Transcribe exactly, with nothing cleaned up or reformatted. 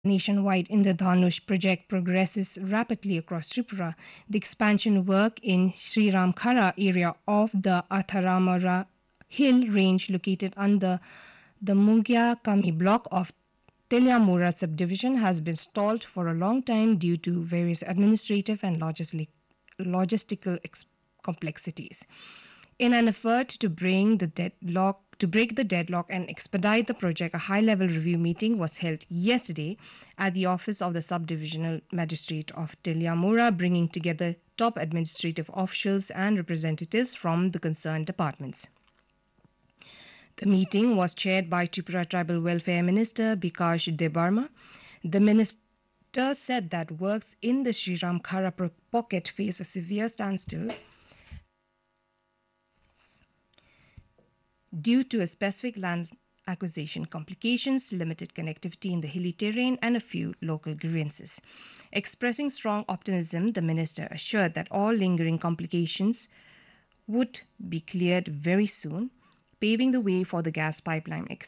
Nationwide, Indradhanush project progresses rapidly across Tripura. The expansion work in Sriramkhara area of the Atharamara hill range located under the Mungia Kami block of Teliamura subdivision has been stalled for a long time due to various administrative and logistic, logistical ex- complexities. In an effort to bring the deadlock to break the deadlock and expedite the project, a high-level review meeting was held yesterday at the office of the Subdivisional Magistrate of Teliamura, bringing together top administrative officials and representatives from the concerned departments. The meeting was chaired by Tripura Tribal Welfare Minister Bikash Debarma. The minister said that works in the Sriram Khara pocket face a severe standstill due to a specific land acquisition complications, limited connectivity in the hilly terrain, and a few local grievances. Expressing strong optimism, the minister assured that all lingering complications would be cleared very soon, paving the way for the gas pipeline expansion.